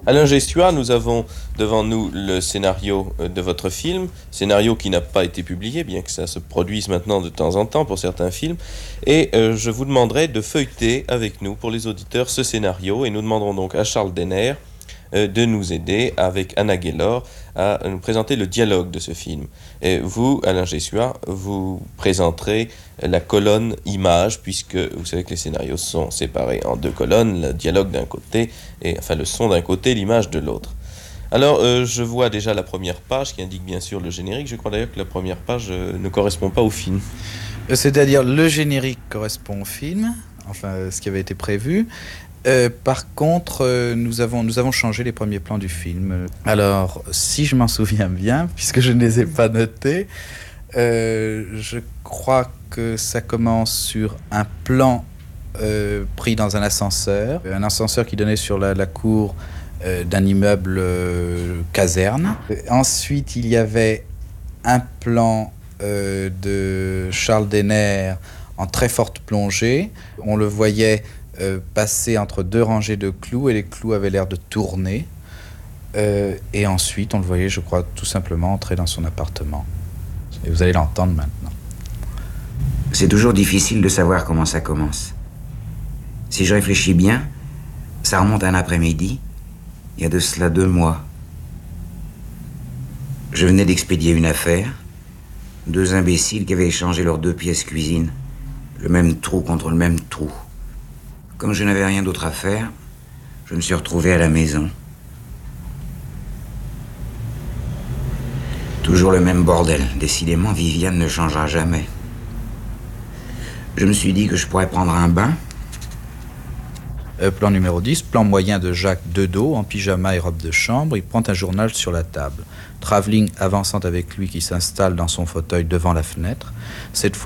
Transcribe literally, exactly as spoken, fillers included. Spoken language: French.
Alain Gestua, nous avons devant nous le scénario de votre film, scénario qui n'a pas été publié, bien que ça se produise maintenant de temps en temps pour certains films, et euh, je vous demanderai de feuilleter avec nous, pour les auditeurs, ce scénario, et nous demanderons donc à Charles Denner euh, de nous aider, avec Anna Gaylor, à nous présenter le dialogue de ce film. Et vous, Alain Gestua, vous présenterez la colonne image, puisque vous savez que les scénarios sont séparés en deux colonnes, le dialogue d'un côté, et enfin le son d'un côté, l'image de l'autre. Alors, euh, je vois déjà la première page qui indique bien sûr le générique. Je crois d'ailleurs que la première page euh, ne correspond pas au film. C'est-à-dire, le générique correspond au film, enfin, ce qui avait été prévu. Euh, par contre, euh, nous, avons, nous avons changé les premiers plans du film. Alors, si je m'en souviens bien, puisque je ne les ai pas notés, euh, je crois que ça commence sur un plan euh, pris dans un ascenseur, un ascenseur qui donnait sur la, la cour euh, d'un immeuble euh, caserne. Ensuite, il y avait un plan euh, de Charles Denner en très forte plongée. On le voyait Euh, passer entre deux rangées de clous et les clous avaient l'air de tourner. Euh, et ensuite, on le voyait, je crois, tout simplement entrer dans son appartement. Et vous allez l'entendre maintenant. C'est toujours difficile de savoir comment ça commence. Si je réfléchis bien, ça remonte à un après-midi, il y a de cela deux mois. Je venais d'expédier une affaire, deux imbéciles qui avaient échangé leurs deux pièces cuisine, le même trou contre le même trou. Comme je n'avais rien d'autre à faire, je me suis retrouvé à la maison. Toujours le même bordel. Décidément, Viviane ne changera jamais. Je me suis dit que je pourrais prendre un bain. Euh, plan numéro dix, plan moyen de Jacques Dedos, en pyjama et robe de chambre. Il prend un journal sur la table. Travelling avançant avec lui qui s'installe dans son fauteuil devant la fenêtre. Cette fois,